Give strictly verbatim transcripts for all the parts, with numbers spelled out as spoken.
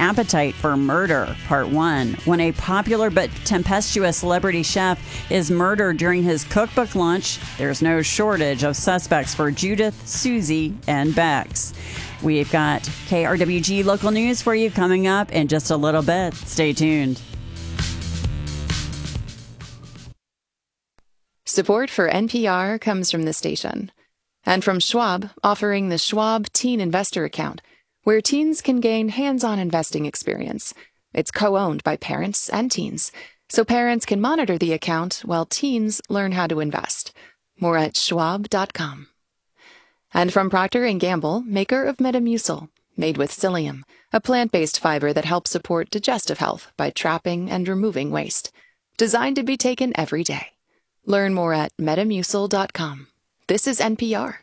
Appetite for Murder, Part one. When a popular but tempestuous celebrity chef is murdered during his cookbook lunch, there's no shortage of suspects for Judith, Susie, and Bex. We've got K R W G local news for you coming up in just a little bit. Stay tuned. Support for N P R comes from the station and from Schwab, offering the Schwab Teen Investor Account, where teens can gain hands-on investing experience. It's co-owned by parents and teens, so parents can monitor the account while teens learn how to invest. More at schwab dot com. And from Procter and Gamble, maker of Metamucil, made with psyllium, a plant-based fiber that helps support digestive health by trapping and removing waste. Designed to be taken every day. Learn more at metamucil dot com. This is N P R.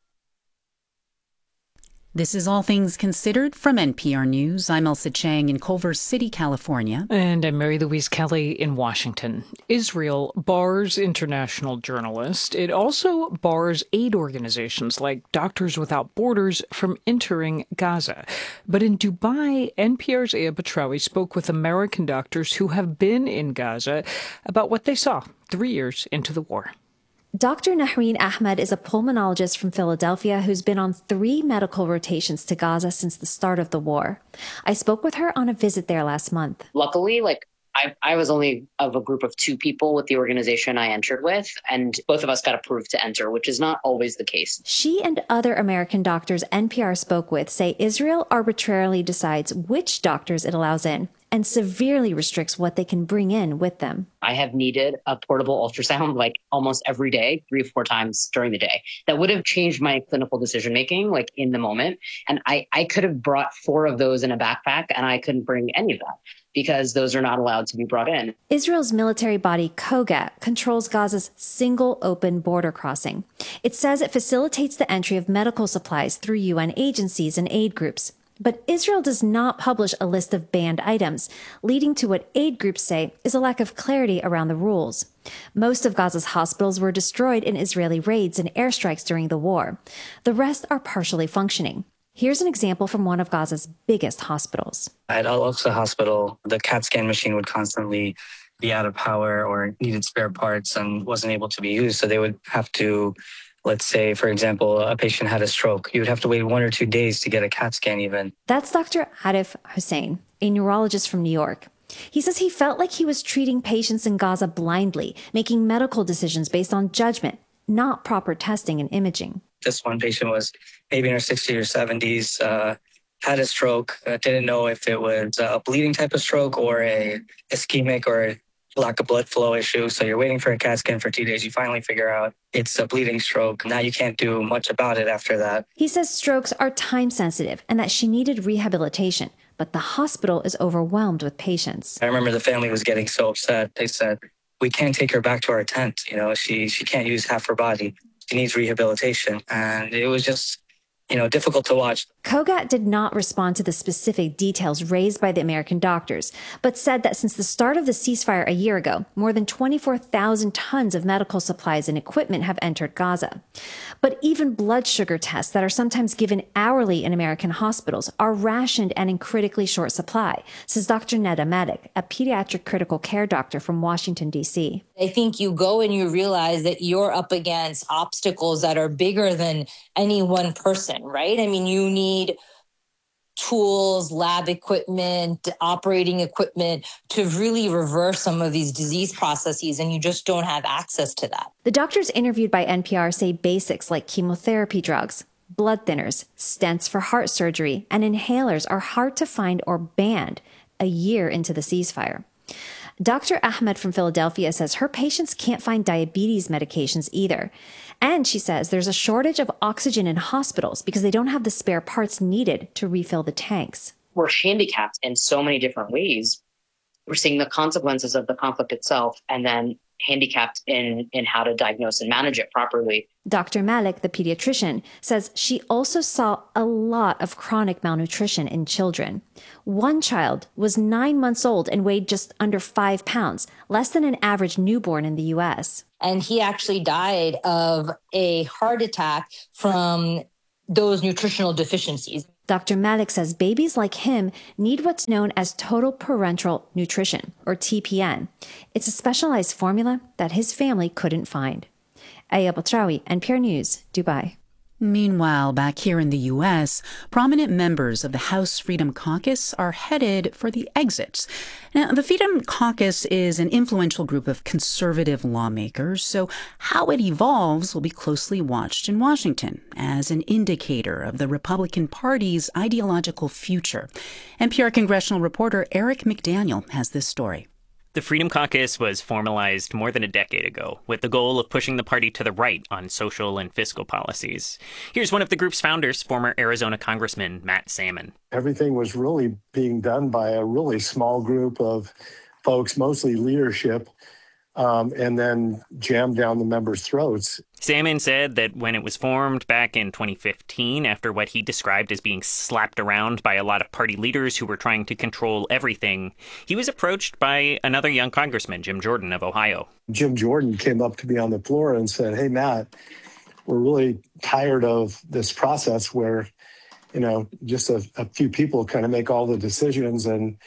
This is All Things Considered from N P R News. I'm Elsa Chang in Culver City, California. And I'm Mary Louise Kelly in Washington. Israel bars international journalists. It also bars aid organizations like Doctors Without Borders from entering Gaza. But in Dubai, N P R's Aya Batrawi spoke with American doctors who have been in Gaza about what they saw three years into the war. Doctor Nahreen Ahmed is a pulmonologist from Philadelphia who's been on three medical rotations to Gaza since the start of the war. I spoke with her on a visit there last month. Luckily, like I, I was only of a group of two people with the organization I entered with, and both of us got approved to enter, which is not always the case. She and other American doctors N P R spoke with say Israel arbitrarily decides which doctors it allows in and severely restricts what they can bring in with them. I have needed a portable ultrasound like almost every day, three or four times during the day. That would have changed my clinical decision-making like in the moment. And I, I could have brought four of those in a backpack and I couldn't bring any of that because those are not allowed to be brought in. Israel's military body, Kogat, controls Gaza's single open border crossing. It says it facilitates the entry of medical supplies through U N agencies and aid groups. But Israel does not publish a list of banned items, leading to what aid groups say is a lack of clarity around the rules. Most of Gaza's hospitals were destroyed in Israeli raids and airstrikes during the war. The rest are partially functioning. Here's an example from one of Gaza's biggest hospitals. At Al-Aqsa Hospital, the CAT scan machine would constantly be out of power or needed spare parts and wasn't able to be used. So they would have to, let's say, for example, a patient had a stroke. You would have to wait one or two days to get a CAT scan even. That's Doctor Arif Hussein, a neurologist from New York. He says he felt like he was treating patients in Gaza blindly, making medical decisions based on judgment, not proper testing and imaging. This one patient was maybe in her sixties or seventies, uh, had a stroke, uh, didn't know if it was a bleeding type of stroke or a ischemic or a lack of blood flow issue. So you're waiting for a CAT scan for two days. You finally figure out it's a bleeding stroke. Now you can't do much about it after that. He says strokes are time sensitive and that she needed rehabilitation, but the hospital is overwhelmed with patients. I remember the family was getting so upset. They said, we can't take her back to our tent. You know, she, she can't use half her body. She needs rehabilitation. And it was just, you know, difficult to watch. Kogat did not respond to the specific details raised by the American doctors, but said that since the start of the ceasefire a year ago, more than twenty-four thousand tons of medical supplies and equipment have entered Gaza. But even blood sugar tests that are sometimes given hourly in American hospitals are rationed and in critically short supply, says Doctor Neda Madik, a pediatric critical care doctor from Washington, D C. I think you go and you realize that you're up against obstacles that are bigger than any one person, right? I mean, you need tools, lab equipment, operating equipment to really reverse some of these disease processes, and you just don't have access to that. The doctors interviewed by N P R say basics like chemotherapy drugs, blood thinners, stents for heart surgery, and inhalers are hard to find or banned a year into the ceasefire. Doctor Ahmed from Philadelphia says her patients can't find diabetes medications either. And she says there's a shortage of oxygen in hospitals because they don't have the spare parts needed to refill the tanks. We're handicapped in so many different ways. We're seeing the consequences of the conflict itself and then handicapped in, in how to diagnose and manage it properly. Doctor Malik, the pediatrician, says she also saw a lot of chronic malnutrition in children. One child was nine months old and weighed just under five pounds, less than an average newborn in the U S. And he actually died of a heart attack from those nutritional deficiencies. Doctor Malik says babies like him need what's known as total parenteral nutrition, or T P N. It's a specialized formula that his family couldn't find. Aya Batrawi, N P R News, Dubai. Meanwhile, back here in the U S, prominent members of the House Freedom Caucus are headed for the exits. Now, the Freedom Caucus is an influential group of conservative lawmakers, so how it evolves will be closely watched in Washington as an indicator of the Republican Party's ideological future. N P R congressional reporter Eric McDaniel has this story. The Freedom Caucus was formalized more than a decade ago with the goal of pushing the party to the right on social and fiscal policies. Here's one of the group's founders, former Arizona Congressman Matt Salmon. Everything was really being done by a really small group of folks, mostly leadership, um, and then jammed down the members' throats. Salmon said that when it was formed back in twenty fifteen, after what he described as being slapped around by a lot of party leaders who were trying to control everything, he was approached by another young congressman, Jim Jordan of Ohio. Jim Jordan came up to me on the floor and said, "Hey, Matt, we're really tired of this process where, you know, just a, a few people kind of make all the decisions, and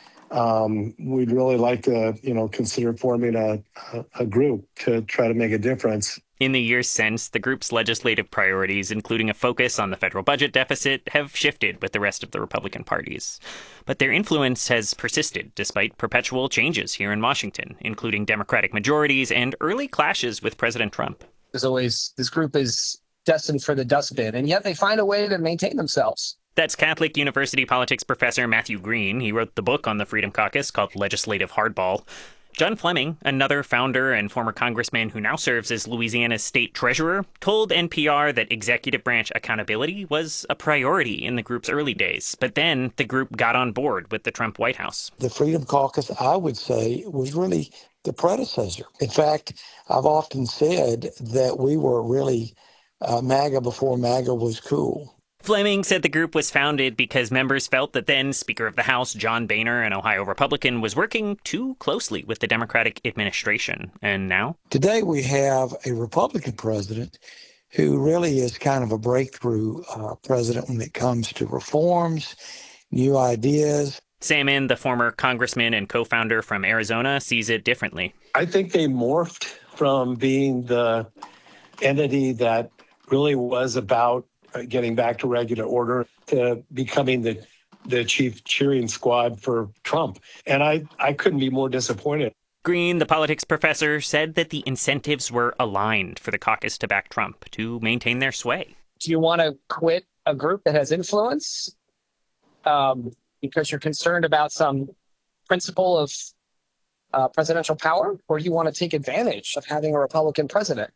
um, we'd really like to, you know, consider forming a, a, a group to try to make a difference." In the years since, the group's legislative priorities, including a focus on the federal budget deficit, have shifted with the rest of the Republican parties. But their influence has persisted despite perpetual changes here in Washington, including Democratic majorities and early clashes with President Trump. There's always, this group is destined for the dustbin, and yet they find a way to maintain themselves. That's Catholic University politics professor Matthew Green. He wrote the book on the Freedom Caucus called Legislative Hardball. John Fleming, another founder and former congressman who now serves as Louisiana's state treasurer, told N P R that executive branch accountability was a priority in the group's early days. But then the group got on board with the Trump White House. The Freedom Caucus, I would say, was really the predecessor. In fact, I've often said that we were really uh, MAGA before MAGA was cool. Fleming said the group was founded because members felt that then Speaker of the House John Boehner, an Ohio Republican, was working too closely with the Democratic administration. And now? Today we have a Republican president who really is kind of a breakthrough uh, president when it comes to reforms, new ideas. Salmon, the former congressman and co-founder from Arizona, sees it differently. I think they morphed from being the entity that really was about getting back to regular order to becoming the the chief cheering squad for Trump. And I, I couldn't be more disappointed. Green, the politics professor, said that the incentives were aligned for the caucus to back Trump to maintain their sway. Do you want to quit a group that has influence um, because you're concerned about some principle of uh, presidential power? Or do you want to take advantage of having a Republican president?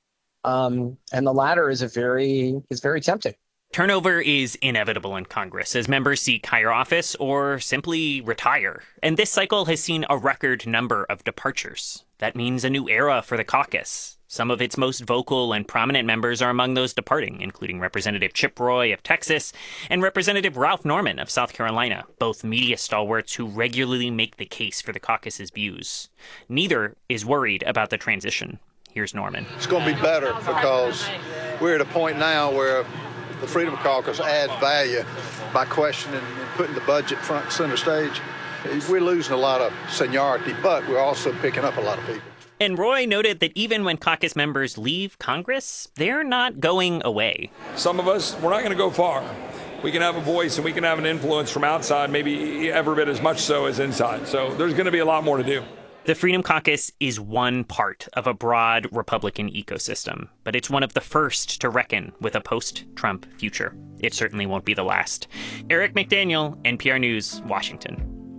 Um, and the latter is a very is very tempting. Turnover is inevitable in Congress as members seek higher office or simply retire. And this cycle has seen a record number of departures. That means a new era for the caucus. Some of its most vocal and prominent members are among those departing, including Representative Chip Roy of Texas and Representative Ralph Norman of South Carolina, both media stalwarts who regularly make the case for the caucus's views. Neither is worried about the transition. Here's Norman. It's going to be better because we're at a point now where the Freedom Caucus adds value by questioning and putting the budget front and center stage. We're losing a lot of seniority, but we're also picking up a lot of people. And Roy noted that even when caucus members leave Congress, they're not going away. Some of us, we're not going to go far. We can have a voice and we can have an influence from outside, maybe every bit as much so as inside. So there's going to be a lot more to do. The Freedom Caucus is one part of a broad Republican ecosystem, but it's one of the first to reckon with a post-Trump future. It certainly won't be the last. Eric McDaniel, N P R News, Washington.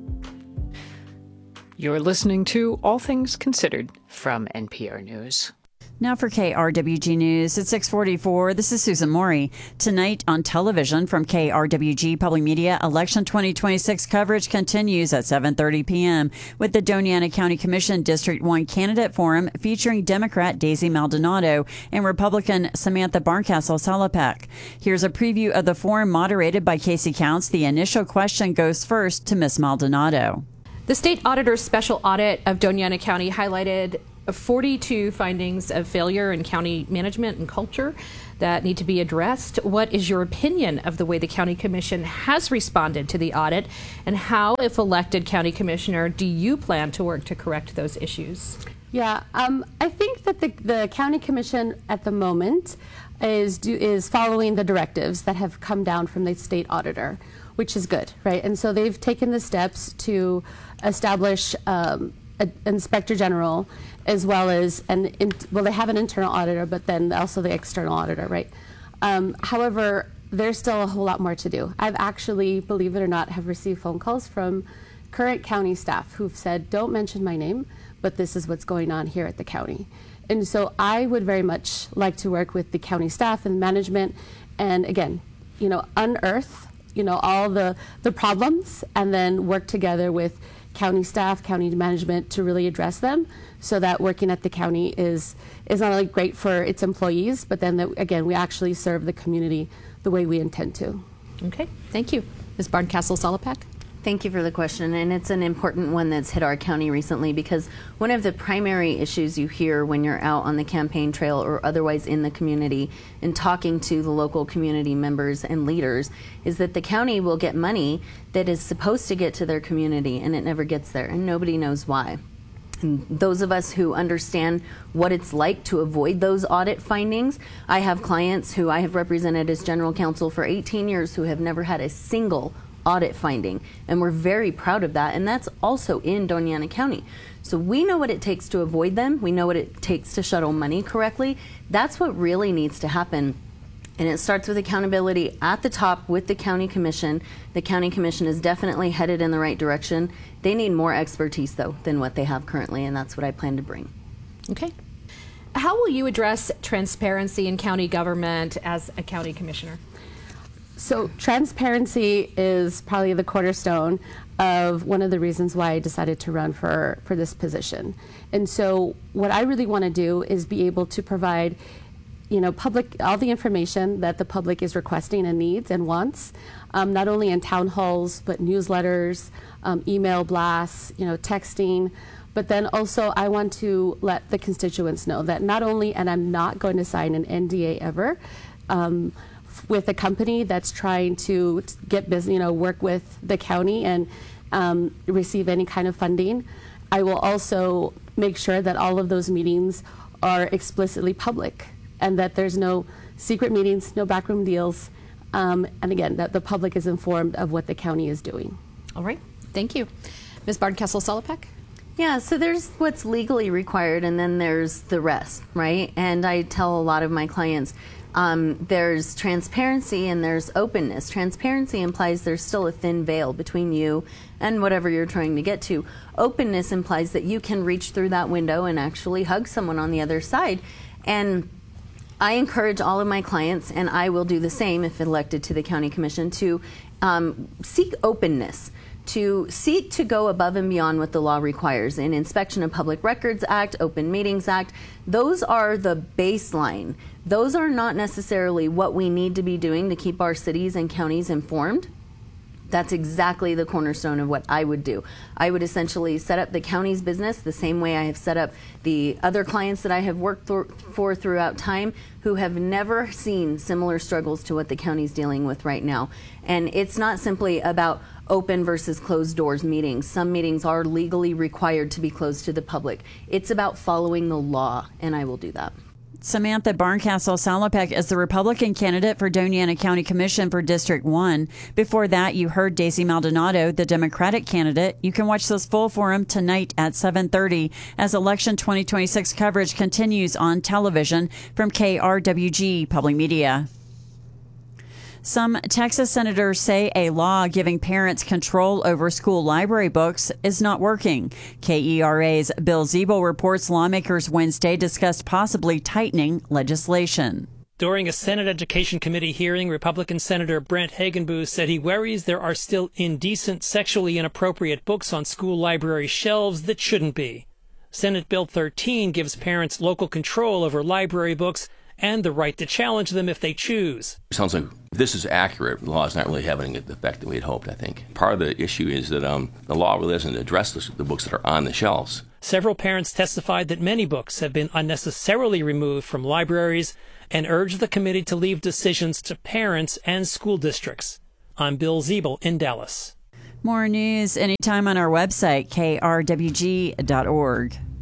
You're listening to All Things Considered from N P R News. Now for K R W G News at six forty-four, this is Susan Morey. Tonight on television from K R W G Public Media, Election twenty twenty-six coverage continues at seven thirty p.m. with the Doña Ana County Commission District one Candidate Forum featuring Democrat Daisy Maldonado and Republican Samantha Barncastle Salopek. Here's a preview of the forum moderated by Casey Counts. The initial question goes first to Miss Maldonado. The state auditor's special audit of Doña Ana County highlighted forty-two findings of failure in county management and culture that need to be addressed. What is your opinion of the way the County Commission has responded to the audit, and how, if elected county commissioner, do you plan to work to correct those issues? Yeah, um, I think that the, the County Commission at the moment is do, is following the directives that have come down from the state auditor, which is good, right? And so they've taken the steps to establish um, an inspector general, as well as, an in, well, they have an internal auditor, but then also the external auditor, right? Um, however, there's still a whole lot more to do. I've actually, believe it or not, have received phone calls from current county staff who've said, don't mention my name, but this is what's going on here at the county. And so I would very much like to work with the county staff and management, and again, you know, unearth, you know, all the, the problems, and then work together with county staff, county management to really address them, so that working at the county is is not only great for its employees, but then that, again, we actually serve the community the way we intend to. Okay, thank you. Miz Barncastle-Solopak. Thank you for the question, and it's an important one that's hit our county recently, because one of the primary issues you hear when you're out on the campaign trail or otherwise in the community and talking to the local community members and leaders is that the county will get money that is supposed to get to their community, and it never gets there, and nobody knows why. And those of us who understand what it's like to avoid those audit findings, I have clients who I have represented as general counsel for eighteen years who have never had a single audit finding, and we're very proud of that, and that's also in Doña Ana County. So we know what it takes to avoid them. We know what it takes to shuttle money correctly. That's what really needs to happen, and it starts with accountability at the top with the County Commission. The County Commission is definitely headed in the right direction. They need more expertise, though, than what they have currently, and that's what I plan to bring. Okay. How will you address transparency in county government as a county commissioner? So transparency is probably the cornerstone of one of the reasons why I decided to run for, for this position. And so what I really want to do is be able to provide, you know, public, all the information that the public is requesting and needs and wants, um, not only in town halls, but newsletters, um, email blasts, you know, texting. But then also I want to let the constituents know that not only, and I'm not going to sign an N D A ever, um, with a company that's trying to get business, you know, work with the county and um, receive any kind of funding. I will also make sure that all of those meetings are explicitly public, and that there's no secret meetings, no backroom deals, um, and again, that the public is informed of what the county is doing. All right, thank you. Miz Barncastle-Solopak. Yeah, so there's what's legally required, and then there's the rest, right? And I tell a lot of my clients, Um, there's transparency and there's openness. Transparency implies there's still a thin veil between you and whatever you're trying to get to. Openness implies that you can reach through that window and actually hug someone on the other side. And I encourage all of my clients, and I will do the same if elected to the County Commission, to um, seek openness, to seek to go above and beyond what the law requires. In Inspection of Public Records Act, Open Meetings Act, those are the baseline. Those are not necessarily what we need to be doing to keep our cities and counties informed. That's exactly the cornerstone of what I would do. I would essentially set up the county's business the same way I have set up the other clients that I have worked th- for throughout time who have never seen similar struggles to what the county's dealing with right now. And it's not simply about open versus closed doors meetings. Some meetings are legally required to be closed to the public. It's about following the law, and I will do that. Samantha Barncastle-Solopak is the Republican candidate for Doña Ana County Commission for District one. Before that, you heard Daisy Maldonado, the Democratic candidate. You can watch this full forum tonight at seven thirty as election twenty twenty-six coverage continues on television from K R W G Public Media. Some Texas senators say a law giving parents control over school library books is not working. K E R A's Bill Ziebel reports lawmakers Wednesday discussed possibly tightening legislation. During a Senate Education Committee hearing, Republican Senator Brent Hagenbuch said he worries there are still indecent, sexually inappropriate books on school library shelves that shouldn't be. Senate Bill thirteen gives parents local control over library books and the right to challenge them if they choose. Sounds like This is accurate. The law is not really having the effect that we had hoped, I think. Part of the issue is that um, the law really doesn't address the, the books that are on the shelves. Several parents testified that many books have been unnecessarily removed from libraries and urged the committee to leave decisions to parents and school districts. I'm Bill Ziebel in Dallas. More news anytime on our website, k r w g dot org.